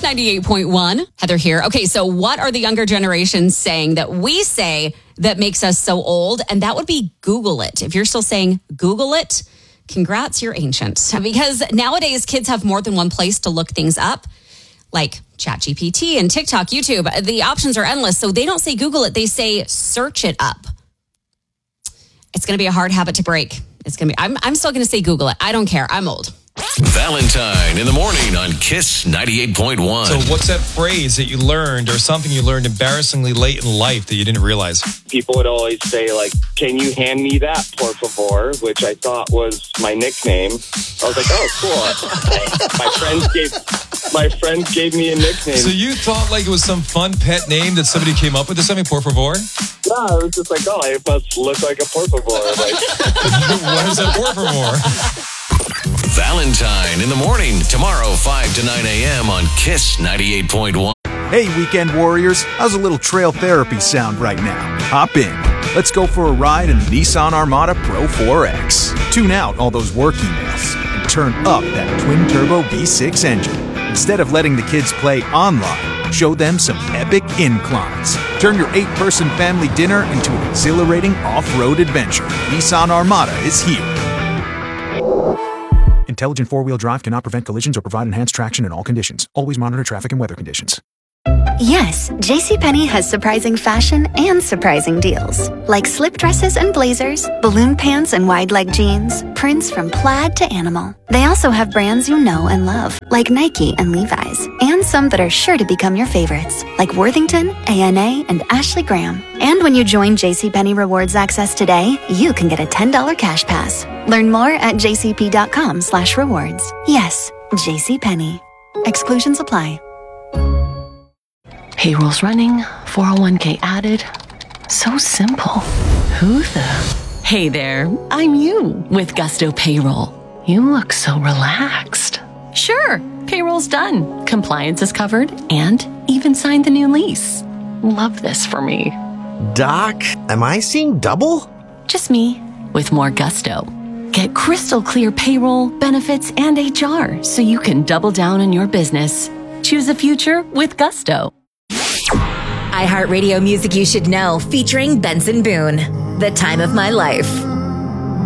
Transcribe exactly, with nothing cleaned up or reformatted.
ninety-eight point one. Heather here. Okay, so what are the younger generations saying that we say that makes us so old? And that would be Google it. If you're still saying Google it, congrats, you're ancient. Because nowadays kids have more than one place to look things up, like ChatGPT and TikTok, YouTube. The options are endless. So they don't say Google it, they say search it up. It's going to be a hard habit to break. It's going to be, I'm, I'm still going to say Google it. I don't care. I'm old. Valentine in the morning on Kiss ninety-eight point one. So what's that phrase that you learned or something you learned embarrassingly late in life that you didn't realize? People would always say, like, can you hand me that, por favor, which I thought was my nickname. I was like, oh, cool. my friends gave my friends gave me a nickname. So you thought like it was some fun pet name that somebody came up with or something, por favor? Yeah, I was just like, oh, I must look like a por favor. Like, what is a por favor? Valentine in the morning, tomorrow, five to nine a.m. on Kiss ninety-eight point one. Hey, weekend warriors, how's a little trail therapy sound right now? Hop in. Let's go for a ride in the Nissan Armada Pro four X. Tune out all those work emails and turn up that twin-turbo V six engine. Instead of letting the kids play online, show them some epic inclines. Turn your eight-person family dinner into an exhilarating off-road adventure. Nissan Armada is here. Intelligent four-wheel drive cannot prevent collisions or provide enhanced traction in all conditions. Always monitor traffic and weather conditions. Yes, JCPenney has surprising fashion and surprising deals. Like slip dresses and blazers, balloon pants and wide leg jeans, prints from plaid to animal. They also have brands you know and love, like Nike and Levi's, and some that are sure to become your favorites, like Worthington, A N A, and Ashley Graham. And when you join JCPenney Rewards Access today, you can get a ten dollars cash pass. Learn more at jcp.com slash rewards. Yes, JCPenney. Exclusions apply. Payroll's running, four oh one k added. So simple. Who the? Hey there, I'm you with Gusto Payroll. You look so relaxed. Sure, payroll's done. Compliance is covered and even signed the new lease. Love this for me. Doc, am I seeing double? Just me with more gusto. Get crystal clear payroll, benefits, and H R so you can double down on your business. Choose a future with Gusto. iHeartRadio Music You Should Know, featuring Benson Boone. The Time of My Life.